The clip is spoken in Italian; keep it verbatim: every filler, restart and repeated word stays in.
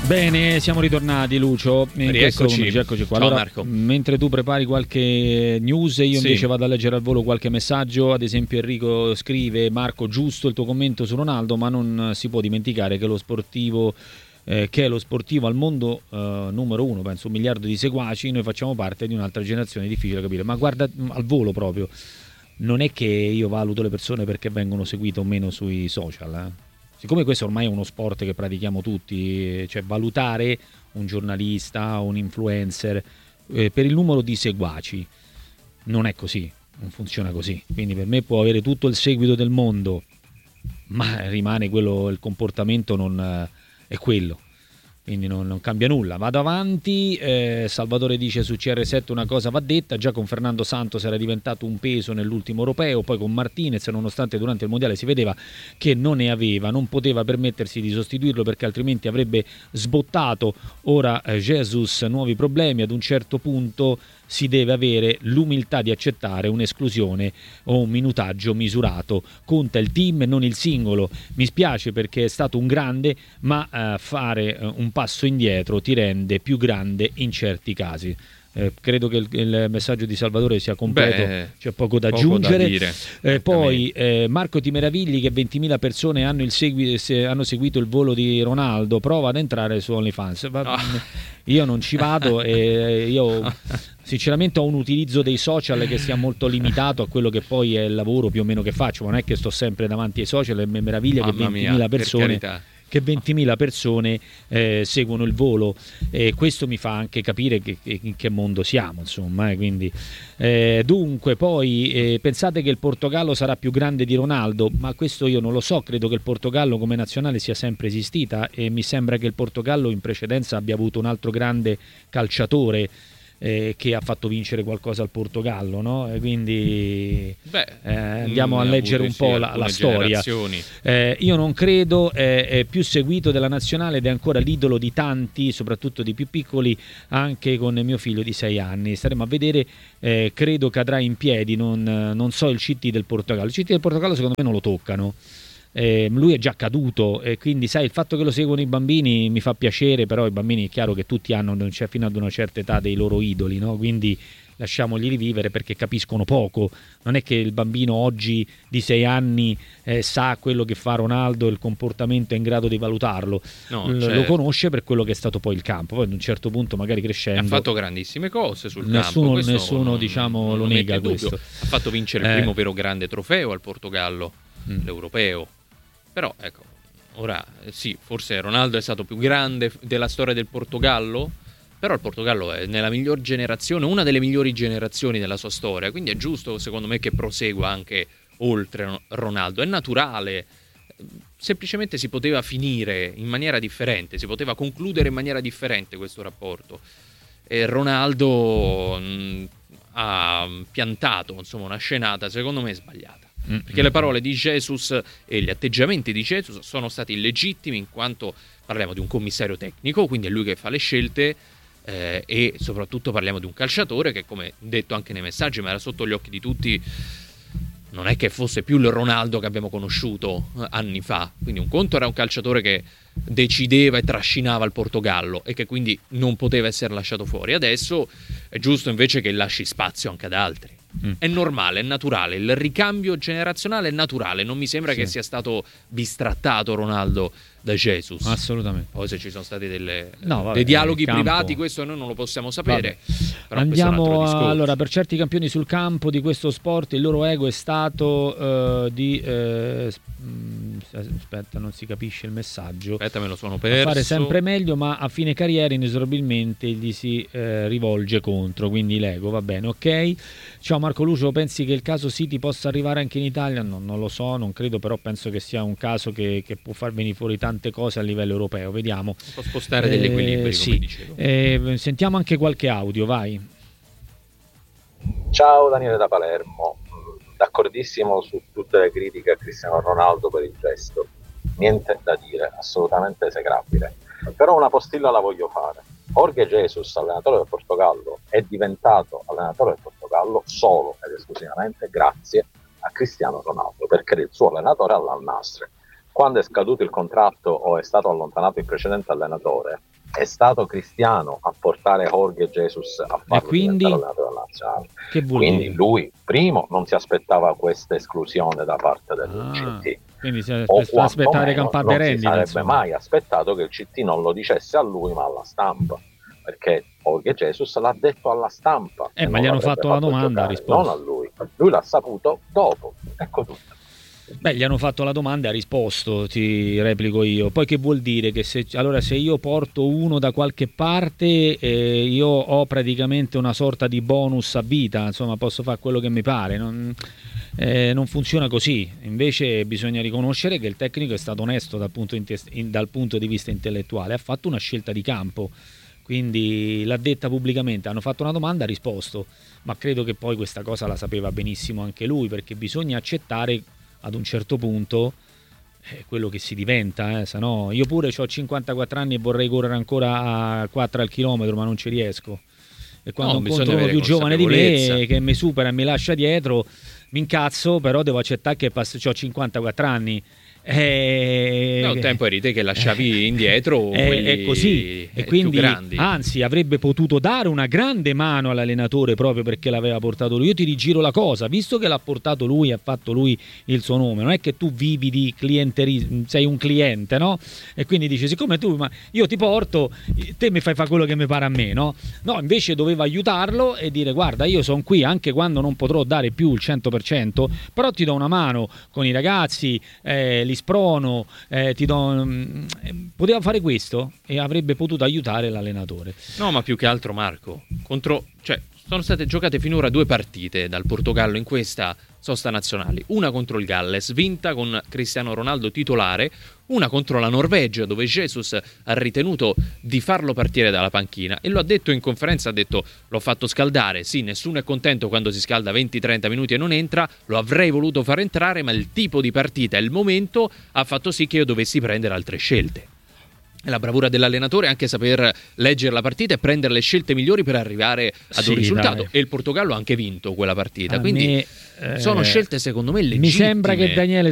Bene, siamo ritornati, Lucio. In Rieccoci. questo, eccoci qua. Ciao, allora, Marco. mentre tu prepari qualche news, io Sì. invece vado a leggere al volo qualche messaggio. Ad esempio Enrico scrive: Marco, giusto il tuo commento su Ronaldo, ma non si può dimenticare che lo sportivo eh, che è lo sportivo al mondo eh, numero uno, penso un miliardo di seguaci, noi facciamo parte di un'altra generazione, difficile da capire. Ma guarda, al volo proprio, non è che io valuto le persone perché vengono seguite o meno sui social, eh. Siccome questo ormai è uno sport che pratichiamo tutti, cioè valutare un giornalista, un influencer eh, per il numero di seguaci non è così, non funziona così. Quindi per me può avere tutto il seguito del mondo, ma rimane quello, il comportamento non eh, è quello. Quindi non, non cambia nulla. Vado avanti, eh, Salvatore dice su C R sette una cosa va detta, già con Fernando Santos era diventato un peso nell'ultimo europeo, poi con Martinez, nonostante durante il mondiale si vedeva che non ne aveva, non poteva permettersi di sostituirlo perché altrimenti avrebbe sbottato. Ora eh, Jesus, nuovi problemi, ad un certo punto si deve avere l'umiltà di accettare un'esclusione o un minutaggio misurato. Conta il team e non il singolo. Mi spiace perché è stato un grande, ma eh, fare eh, un passo indietro ti rende più grande in certi casi. Eh, credo che il, il messaggio di Salvatore sia completo. Beh, c'è poco da poco aggiungere. Da dire, eh, poi eh, Marco, ti meravigli che ventimila persone hanno, il segui, se, hanno seguito il volo di Ronaldo, prova ad entrare su OnlyFans. Va, oh. Io non ci vado e io sinceramente ho un utilizzo dei social che sia molto limitato a quello che poi è il lavoro più o meno che faccio. Non è che sto sempre davanti ai social e mi meraviglia che ventimila persone che ventimila persone eh, seguono il volo, e questo mi fa anche capire che, che, in che mondo siamo, insomma, eh, quindi eh, dunque poi eh, pensate che il Portogallo sarà più grande di Ronaldo, ma questo io non lo so. Credo che il Portogallo come nazionale sia sempre esistita e mi sembra che il Portogallo in precedenza abbia avuto un altro grande calciatore Eh, che ha fatto vincere qualcosa al Portogallo, no? E quindi Beh, eh, andiamo a leggere un po' la, la storia. Eh, io non credo, eh, è più seguito della nazionale ed è ancora l'idolo di tanti, soprattutto di più piccoli, anche con mio figlio di sei anni. Staremo a vedere, eh, credo cadrà in piedi, non, non so il C T del Portogallo. Il C T del Portogallo secondo me non lo toccano. Eh, lui è già caduto e quindi sai, il fatto che lo seguono i bambini mi fa piacere, però i bambini è chiaro che tutti hanno, cioè, fino ad una certa età, dei loro idoli, no? Quindi lasciamogli rivivere perché capiscono poco. Non è che il bambino oggi di sei anni eh, sa quello che fa Ronaldo, il comportamento è in grado di valutarlo. No, L- certo. Lo conosce per quello che è stato poi il campo. Poi ad un certo punto, magari crescendo, ha fatto grandissime cose sul nessuno, campo. Nessuno non, diciamo non lo nega questo. Ha fatto vincere il eh. primo vero grande trofeo al Portogallo, mm. l'europeo. Però ecco, ora sì, forse Ronaldo è stato più grande della storia del Portogallo, però il Portogallo è nella miglior generazione, una delle migliori generazioni della sua storia, quindi è giusto secondo me che prosegua anche oltre Ronaldo. È naturale, semplicemente si poteva finire in maniera differente, si poteva concludere in maniera differente questo rapporto. E Ronaldo mh, ha piantato, insomma, una scenata secondo me sbagliata. Perché le parole di Jesus e gli atteggiamenti di Jesus sono stati illegittimi, in quanto parliamo di un commissario tecnico, quindi è lui che fa le scelte, eh, e soprattutto parliamo di un calciatore che, come detto anche nei messaggi, ma era sotto gli occhi di tutti, non è che fosse più il Ronaldo che abbiamo conosciuto anni fa. Quindi un conto era un calciatore che decideva e trascinava il Portogallo e che quindi non poteva essere lasciato fuori. Adesso è giusto invece che lasci spazio anche ad altri. Mm. È normale, è naturale, il ricambio generazionale è naturale, non mi sembra sì. che sia stato bistrattato Ronaldo da Jesus. Assolutamente. Poi se ci sono stati delle, no, vabbè, dei dialoghi campo... privati, questo noi non lo possiamo sapere. Però andiamo a, allora, per certi campioni sul campo di questo sport il loro ego è stato uh, di uh, aspetta, non si capisce il messaggio. Aspetta, me lo sono perso. Fare sempre meglio, ma a fine carriera inesorabilmente gli si eh, rivolge contro, quindi l'ego, va bene, ok. Ciao Marco Lucio, pensi che il caso City possa arrivare anche in Italia? No, non lo so, non credo, però penso che sia un caso che, che può far venire fuori tante cose a livello europeo, vediamo. Può spostare degli equilibri, eh, come sì. dicevo. Eh, sentiamo anche qualche audio, vai. Ciao Daniele da Palermo, d'accordissimo su tutte le critiche a Cristiano Ronaldo per il gesto, niente da dire, assolutamente esecrabile, però una postilla la voglio fare. Jorge Jesus, allenatore del Portogallo, è diventato allenatore del Portogallo solo ed esclusivamente grazie a Cristiano Ronaldo, perché era il suo allenatore all'Al Nassr. Quando è scaduto il contratto o è stato allontanato il precedente allenatore, è stato Cristiano a portare Jorge Jesus a farlo quindi? diventare allenatore nazionale. Che vuol Quindi dire? lui, primo, non si aspettava questa esclusione da parte del Ah, C T. quindi si O aspe- aspettare campate non si rendita. sarebbe insomma. mai aspettato che il C T non lo dicesse a lui ma alla stampa, perché Jorge Jesus l'ha detto alla stampa. Eh, e ma non gli hanno l'avrebbe fatto la domanda, giocare, ha risposto. non a lui. Lui l'ha saputo dopo. Ecco tutto. Beh, gli hanno fatto la domanda e ha risposto, ti replico io. Poi che vuol dire? Che se, allora se io porto uno da qualche parte, eh, io ho praticamente una sorta di bonus a vita, insomma posso fare quello che mi pare, non, eh, non funziona così. Invece bisogna riconoscere che il tecnico è stato onesto dal punto, in, in, dal punto di vista intellettuale, ha fatto una scelta di campo, quindi l'ha detta pubblicamente, hanno fatto una domanda, ha risposto, ma credo che poi questa cosa la sapeva benissimo anche lui, perché bisogna accettare ad un certo punto è quello che si diventa, eh, se no io pure ho cinquantaquattro anni e vorrei correre ancora a quattro al chilometro, ma non ci riesco. E quando No, incontro bisogna uno avere più giovane di consapevolezza. me che mi supera e mi lascia dietro, mi incazzo, però devo accettare che ho cinquantaquattro anni. E... No, un tempo eri te che lasciavi indietro è, quelli è così, e eh, quindi più grandi. anzi avrebbe potuto dare una grande mano all'allenatore proprio perché l'aveva portato lui. Io ti rigiro la cosa, visto che l'ha portato lui, ha fatto lui il suo nome, non è che tu vivi di clientelismo, sei un cliente, no? E quindi dici, siccome tu, ma io ti porto, te mi fai fare quello che mi pare a me, no? No, invece doveva aiutarlo e dire, guarda, io sono qui anche quando non potrò dare più il cento per cento, però ti do una mano con i ragazzi, eh, li sprono, eh, ti do... mh, poteva fare questo e avrebbe potuto aiutare l'allenatore. No, ma più che altro, Marco, contro, cioè, sono state giocate finora due partite dal Portogallo in questa sosta nazionale, una contro il Galles, vinta con Cristiano Ronaldo titolare, una contro la Norvegia, dove Jesus ha ritenuto di farlo partire dalla panchina e lo ha detto in conferenza, ha detto l'ho fatto scaldare, sì, nessuno è contento quando si scalda venti trenta minuti e non entra, lo avrei voluto far entrare, ma il tipo di partita e il momento ha fatto sì che io dovessi prendere altre scelte. La bravura dell'allenatore è anche saper leggere la partita e prendere le scelte migliori per arrivare ad Sì, un risultato. dai. E il Portogallo ha anche vinto quella partita. A Quindi me, eh, sono scelte secondo me legittime. mi sembra che Daniele